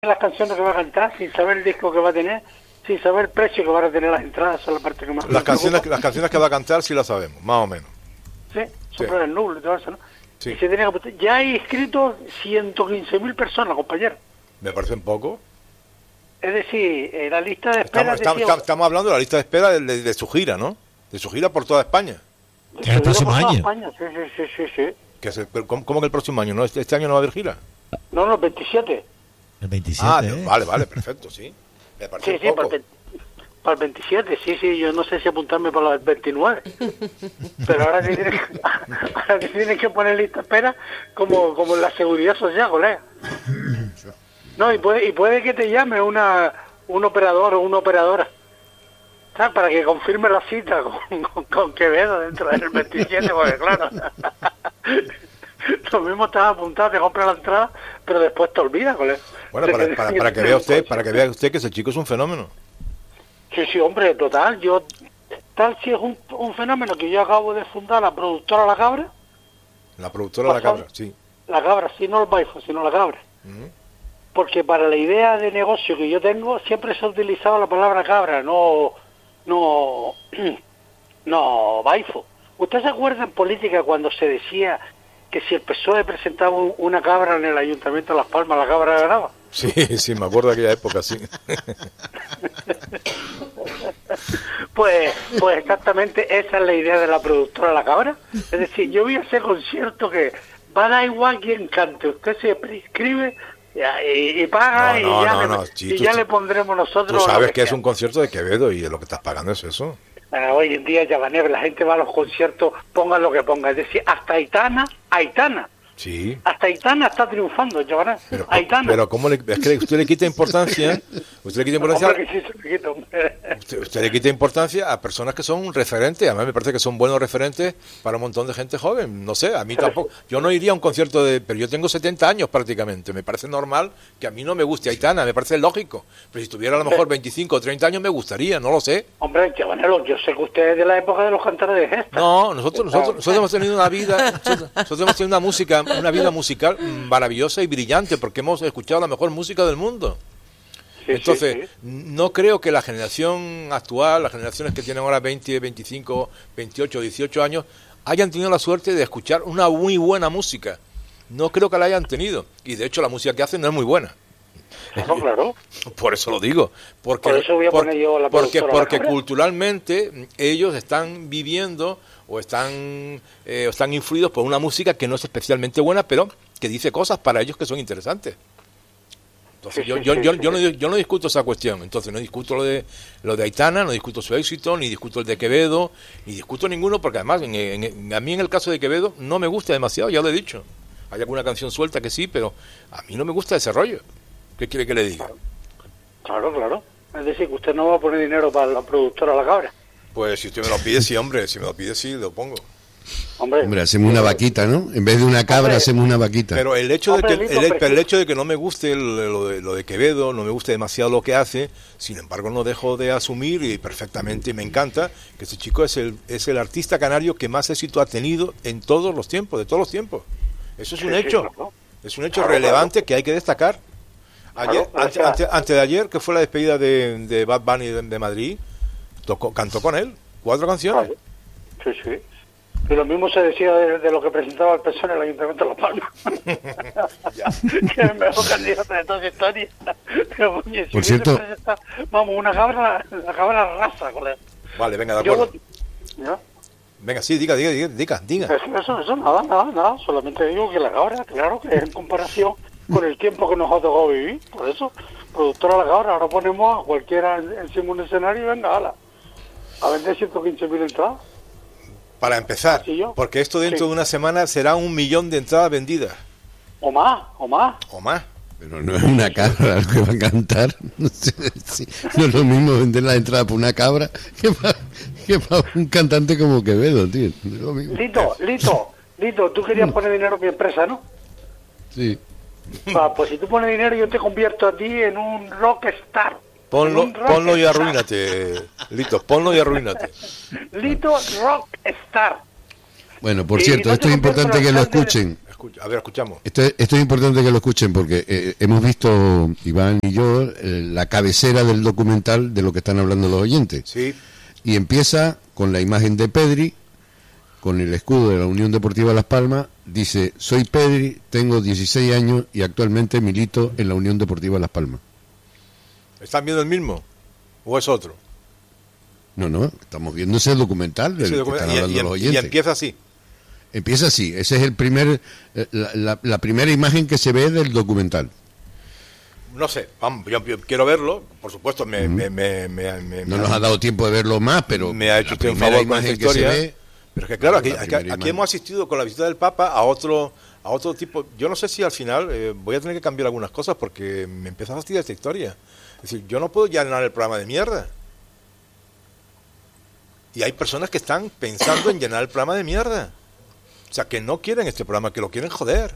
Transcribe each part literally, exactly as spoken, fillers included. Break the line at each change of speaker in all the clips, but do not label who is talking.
las canciones que va a cantar, sin saber el disco que va a tener, sin saber el precio que van a tener las entradas, esa es la parte que más
las canciones las canciones que va a cantar sí las sabemos, más o menos.
Sí, sobre sí. El nulo y todo eso, ¿no?
Sí.
Y se tenía que... Ya hay inscritos ciento quince mil personas, compañero.
Me parece un poco.
Es decir, eh, la lista de espera...
Estamos, estamos, decía... estamos hablando de la lista de espera de, de, de su gira, ¿no? De su gira por toda España.
¿Que el próximo año?
España. Sí, sí, sí, sí, sí.
¿Que se, ¿cómo, ¿Cómo que el próximo año? ¿No? ¿Este, este año no va a haber gira?
No, no, el veintisiete.
El veintisiete,
Ah,
¿eh?
vale, vale, perfecto, sí. Me parece
sí, sí,
poco.
Para, el, para el veintisiete, sí, sí, yo no sé si apuntarme para el veintinueve. Pero ahora te tienes, ahora te tienes que poner lista de espera como, como en la seguridad social, colega. No, y puede, y puede que te llame una un operador o una operadora, ¿sabes? Para que confirme la cita con, con, con Quevedo dentro del veintisiete, porque claro... Lo mismo estás apuntado, te compras la entrada, pero después te olvidas, colega.
Bueno, para, para, para que vea usted, para que vea usted que ese chico es un fenómeno.
Sí, sí, hombre, total. Yo tal si es un, un fenómeno que yo acabo de fundar, la productora La Cabra.
La productora La Cabra, sí.
La Cabra, sí, no el Baifo, sino La Cabra. Uh-huh. Porque para la idea de negocio que yo tengo siempre se ha utilizado la palabra cabra, no, no, no Baifo. ¿Usted se acuerda en política cuando se decía que si el P S O E presentaba un, una cabra en el Ayuntamiento de Las Palmas, la cabra ganaba?
Sí, sí, me acuerdo de aquella época, sí.
pues, pues exactamente esa es la idea de la productora La Cabra. Es decir, yo voy a hacer concierto que va a dar igual quien cante, usted se prescribe y, y paga no, no, y, ya, no, le, no, sí, y ya le pondremos nosotros...
Tú sabes
que,
que es un concierto de Quevedo y lo que estás pagando es eso.
Bueno, hoy en día ya la gente va a los conciertos, ponga lo que ponga, es decir, hasta Aitana, Aitana.
Sí.
Hasta Aitana está triunfando, Giovanni.
Pero,
Aitana.
pero ¿cómo le, es que usted le quita importancia? Usted le quita importancia.
No, hombre, que sí se le quita, hombre.
Usted, usted le quita importancia a personas que son referentes. A mí me parece que son buenos referentes para un montón de gente joven. No sé, a mí tampoco. Yo no iría a un concierto de, pero yo tengo setenta años prácticamente. Me parece normal que a mí no me guste Aitana, me parece lógico. Pero si tuviera a lo mejor veinticinco o treinta años me gustaría, no lo sé.
Hombre, Giovanni, yo sé que usted es de la época de los cantares de gesta.
No, nosotros, nosotros, nosotros hemos tenido una vida, nosotros, nosotros hemos tenido una música, una vida musical maravillosa y brillante porque hemos escuchado la mejor música del mundo. Sí, entonces, sí, sí. No creo que la generación actual, las generaciones que tienen ahora veinte, veinticinco, veintiocho, dieciocho años, hayan tenido la suerte de escuchar una muy buena música. No creo que la hayan tenido. Y de hecho la música que hacen no es muy buena.
No, claro.
Por eso lo digo. Porque,
Por eso voy a
por,
poner yo la
porque, porque
la
culturalmente ellos están viviendo o están, eh, o están influidos por una música que no es especialmente buena, pero que dice cosas para ellos que son interesantes. Entonces, sí, yo, sí, yo, sí, yo, sí, yo, no, yo no discuto esa cuestión. Entonces, no discuto lo de lo de Aitana, no discuto su éxito, ni discuto el de Quevedo, ni discuto ninguno, porque además, en, en, a mí en el caso de Quevedo no me gusta demasiado, ya lo he dicho. Hay alguna canción suelta que sí, pero a mí no me gusta ese rollo. ¿Qué quiere que le diga?
Claro, claro. Es decir, que usted no va a poner dinero para la productora La Cabra.
Pues si usted me lo pide, sí, hombre. Si me lo pide, sí, lo pongo.
Hombre, hombre hacemos una vaquita, ¿no? En vez de una cabra, hombre, hacemos una vaquita.
Pero el hecho hombre, de que el, el, pero el hecho de que no me guste el, lo, de, lo de Quevedo, no me guste demasiado lo que hace, sin embargo no dejo de asumir, y perfectamente me encanta, que ese chico es el, es el artista canario que más éxito ha tenido en todos los tiempos, de todos los tiempos. Eso es un sí, hecho. Sí, claro. Es un hecho claro, relevante claro. que hay que destacar. Ayer, claro, antes, antes, antes de ayer, que fue la despedida de, de Bad Bunny de, de Madrid, tocó, cantó con él cuatro canciones.
Sí, sí. Y lo mismo se decía de, de lo que presentaba el P S O E en el Ayuntamiento de Las Palmas. Que es el mejor candidato de toda esa historia. Pero, oye, si
por cierto,
vamos, una cabra, la cabra raza, colega.
Vale, venga, de acuerdo.
Yo, ¿ya?
Venga, sí, diga, diga, diga, diga. diga.
Eso, eso, eso, nada, nada, nada. Solamente digo que la cabra, claro, que es en comparación con el tiempo que nos ha tocado vivir. Por eso, productora La Cabra, ahora ponemos a cualquiera encima de un escenario y venga, ala, a vender ciento quince mil entradas.
Para empezar, porque esto dentro sí. de una semana será un millón de entradas vendidas.
O más, o más.
O más.
Pero no es una cabra lo que va a cantar. No, sé, sí. No es lo mismo vender la entrada por una cabra que para, que para un cantante como Quevedo, tío. No es lo mismo.
Lito, Lito, Lito, tú querías poner dinero en mi empresa, ¿no?
Sí.
Va, pues si tú pones dinero yo te convierto a ti en un rockstar.
Ponlo, ponlo y arruínate, Lito, ponlo y arruínate.
Lito Rockstar.
Bueno, por cierto, esto es importante que lo escuchen.
A ver, escuchamos.
Esto, esto es importante que lo escuchen porque eh, hemos visto, Iván y yo, eh, la cabecera del documental de lo que están hablando los oyentes.
Sí.
Y empieza con la imagen de Pedri, con el escudo de la Unión Deportiva Las Palmas. Dice, soy Pedri, tengo dieciséis años y actualmente milito en la Unión Deportiva Las Palmas.
¿Están viendo el mismo o es otro?
No, no, estamos viendo ese documental del
Ese
que
documental.
están
Y,
hablando
y-
los
y
oyentes.
empieza así.
Empieza así, ese es el primer, eh, la, la- la primera imagen que se ve del documental.
No sé, vamos, yo, yo quiero verlo, por supuesto, me, me, me, me- me-
No
me-
nos ha dado tiempo de verlo más, pero
me ha hecho
la
usted un
primera
favor con esta
imagen que se
historia.
ve,
Pero es que claro, aquí,
la
aquí-
primera
aquí
imagen.
hemos asistido con la visita del Papa a otro a otro tipo. Yo no sé si al final eh, voy a tener que cambiar algunas cosas porque me empieza a fastidiar esta historia. Es decir, yo no puedo llenar el programa de mierda. Y hay personas que están pensando en llenar el programa de mierda. O sea, que no quieren este programa, que lo quieren joder.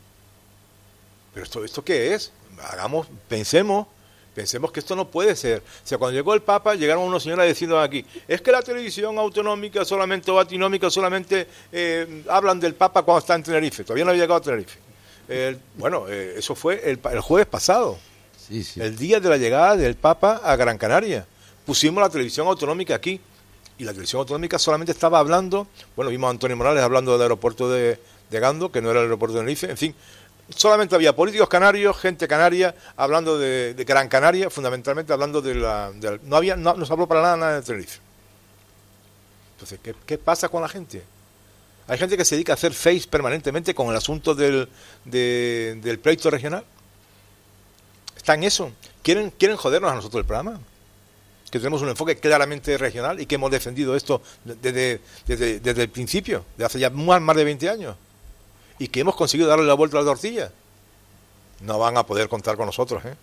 Pero esto, ¿esto qué es? Hagamos, pensemos, pensemos que esto no puede ser. O sea, cuando llegó el Papa, llegaron unos señores diciendo aquí, es que la televisión autonómica solamente o autonómica solamente eh, hablan del Papa cuando está en Tenerife. Todavía no había llegado a Tenerife. Eh, bueno, eh, eso fue el, el jueves pasado,
sí, sí.
el día de la llegada del Papa a Gran Canaria. Pusimos la televisión autonómica aquí. Y la televisión autonómica solamente estaba hablando, bueno, vimos a Antonio Morales hablando del aeropuerto de, de Gando, que no era el aeropuerto de Tenerife, en fin, solamente había políticos canarios, gente canaria, hablando de, de Gran Canaria, fundamentalmente hablando de la... de la- no había no, no se habló para nada, nada de Tenerife. Entonces, ¿qué, ¿qué pasa con la gente? Hay gente que se dedica a hacer face permanentemente con el asunto del, de- del pleito regional. ¿Está en eso? ¿Quieren, ¿Quieren jodernos a nosotros el programa? Que tenemos un enfoque claramente regional y que hemos defendido esto desde, desde, desde el principio, de hace ya más, más de veinte años, y que hemos conseguido darle la vuelta a la tortilla. No van a poder contar con nosotros, ¿eh?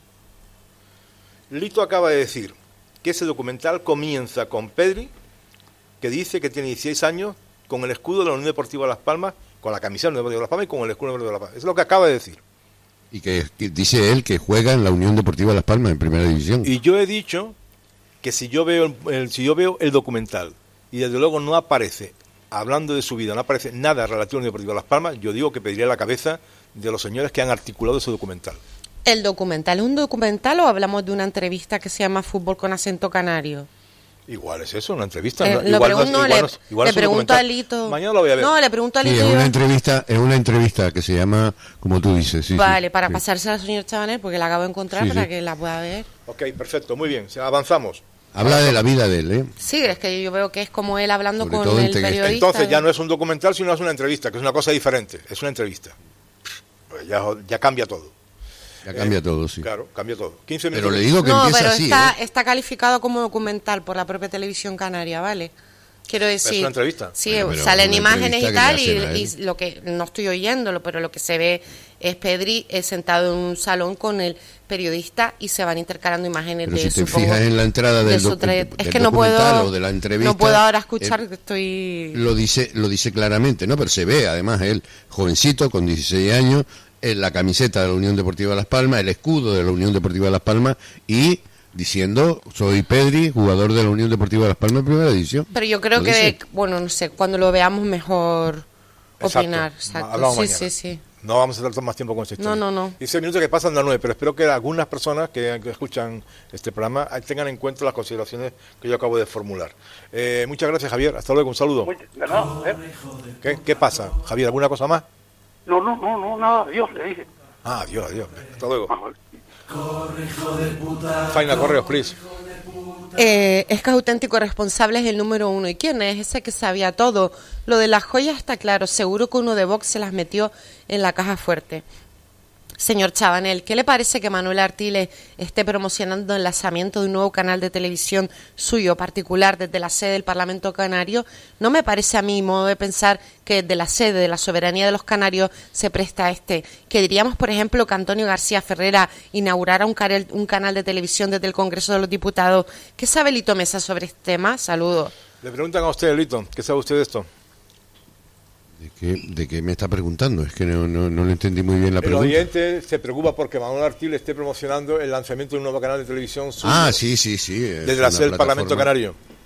Lito acaba de decir que ese documental comienza con Pedri, que dice que tiene dieciséis años, con el escudo de la Unión Deportiva Las Palmas, con la camiseta de la Unión Deportiva Las Palmas y con el escudo de Las Palmas. Es lo que acaba de decir.
Y que, que dice él que juega en la Unión Deportiva Las Palmas en Primera División.
Y yo he dicho que si yo veo el, el- si yo veo el documental y desde luego no aparece, hablando de su vida, no aparece nada relativo a la Unión Deportiva Las Palmas, yo digo que pediría la cabeza de los señores que han articulado ese documental.
¿El documental es un documental o hablamos de una entrevista que se llama Fútbol con acento canario?
Igual es eso, una entrevista.
Eh,
no-
lo
igual no es-
pregunto,
igual
le,
no es- igual
le
es un
pregunto a
documental.
Lito.
Mañana lo voy a ver.
No, le pregunto a
Sí,
Lito.
es
yo-
una entrevista, es una entrevista que se llama, como tú dices, sí,
vale,
sí,
para
sí.
pasársela al señor Chabanel porque la acabo de encontrar
Sí,
para
sí.
que la pueda ver.
Ok, perfecto, muy bien, o sea, avanzamos.
Habla de la vida de él, ¿eh?
Sí, es que yo veo que es como él hablando
Sobre
con
todo en
el
Tegueste.
periodista.
Entonces ya no es un documental, sino es una entrevista, que es una cosa diferente, es una entrevista. Pues ya, ya cambia todo.
Ya cambia todo, sí.
Claro, cambia todo. quince
Pero
minutos.
le digo que
No,
empieza
pero
así,
está,
¿eh?
está calificado como documental por la propia televisión canaria, ¿vale? Quiero decir...
una entrevista.
Sí,
Bueno, pero
salen
una
imágenes y
entrevista
tal,
que
y,
le hacen a
y
él.
lo que no estoy oyéndolo, pero lo que se ve es Pedri eh, sentado en un salón con el periodista y se van intercalando imágenes
Pero
de
si te
supongo,
fijas en la entrada
de
del,
su
docu-
traye-
del
Es que no puedo,
documental o de la entrevista,
no puedo ahora escuchar
él
que estoy...
lo dice, lo dice claramente, ¿no? Pero se ve, además, él, jovencito, con dieciséis años, en la camiseta de la Unión Deportiva Las Palmas, el escudo de la Unión Deportiva Las Palmas y diciendo, soy Pedri, jugador de la Unión Deportiva Las Palmas en Primera División.
Pero yo creo
Lo
que,
dice.
bueno, no sé, cuando lo veamos mejor
Exacto.
opinar. Exacto.
Hablamos
Sí,
mañana.
sí, sí.
No vamos a estar más tiempo con esta historia.
No, no, no.
dieciséis minutos que pasan de las nueve, pero espero que algunas personas que, que escuchan este programa tengan en cuenta las consideraciones que yo acabo de formular. Eh, muchas gracias, Javier. Hasta luego, un saludo.
Muy- de nada, ¿eh?
¿Qué, ¿Qué pasa, Javier? ¿Alguna cosa más?
No, no, no, no, nada, Dios, le dije.
Ah, adiós, adiós. Hasta luego.
Ah, vale.
Faina Correos, please.
Eh, es que auténtico responsable es el número uno. ¿Y quién es? Ese que sabía todo. Lo de las joyas está claro. Seguro que uno de Vox se las metió en la caja fuerte. Señor Chabanel, ¿qué le parece que Manuel Artiles esté promocionando el lanzamiento de un nuevo canal de televisión suyo particular desde la sede del Parlamento Canario? No me parece a mí, modo de pensar, que desde la sede de la soberanía de los canarios se presta a este. Que diríamos, por ejemplo, que Antonio García Ferrera inaugurara un, canal, un canal de televisión desde el Congreso de los Diputados. ¿Qué sabe Lito Mesa sobre este tema? Saludos.
Le preguntan a usted, Lito, ¿qué sabe usted de esto?
¿De qué, de qué me está preguntando? Es que no, no, no le entendí muy bien la
El
pregunta.
oyente se preocupa porque Manuel Artiles esté promocionando el lanzamiento de un nuevo canal de televisión suyo
Ah, sí, sí, sí. es
desde la
una
sede del Parlamento
plataforma-
Canario.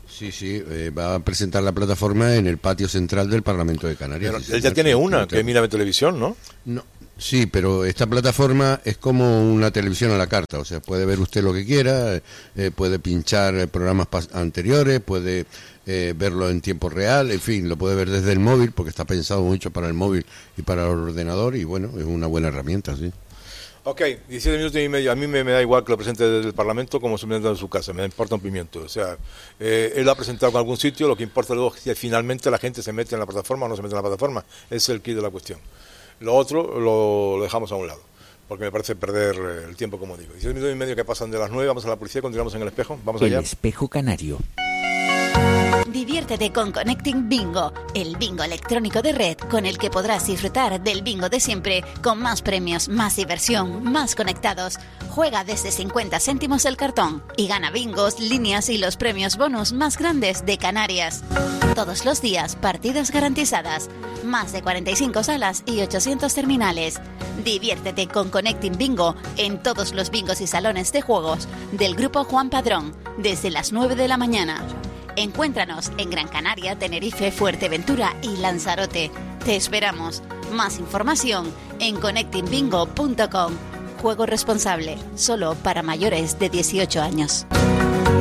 Sí, sí, eh, va a presentar la plataforma en el patio central del Parlamento de Canarias.
Pero
sí,
él ya
señor,
tiene
sí,
una,
sí,
que es Mírame Televisión, ¿no?
No, sí, pero esta plataforma es como una televisión a la carta, o sea, puede ver usted lo que quiera, eh, puede pinchar eh, programas pas- anteriores, puede eh, verlo en tiempo real, en fin, lo puede ver desde el móvil, porque está pensado mucho para el móvil y para el ordenador, y bueno, es una buena herramienta, sí.
Ok, diecisiete minutos y medio. A mí me, me da igual que lo presente desde el Parlamento como se presenta en su casa, me importa un pimiento. O sea, eh, él lo ha presentado en algún sitio, lo que importa luego es que finalmente la gente se mete en la plataforma o no se mete en la plataforma. Ese es el kit de la cuestión. Lo otro lo, lo dejamos a un lado, porque me parece perder eh, el tiempo, como digo. diecisiete minutos y medio que pasan de las nueve, vamos a la policía, continuamos en el espejo, vamos
El
allá.
espejo canario.
Diviértete con Connecting Bingo, el bingo electrónico de red con el que podrás disfrutar del bingo de siempre, con más premios, más diversión, más conectados. Juega desde cincuenta céntimos el cartón y gana bingos, líneas y los premios bonus más grandes de Canarias. Todos los días, partidas garantizadas, más de cuarenta y cinco salas y ochocientos terminales. Diviértete con Connecting Bingo en todos los bingos y salones de juegos del Grupo Juan Padrón, desde las nueve de la mañana. Encuéntranos en Gran Canaria, Tenerife, Fuerteventura y Lanzarote. Te esperamos. Más información en connecting bingo punto com. Juego responsable, solo para mayores de dieciocho años.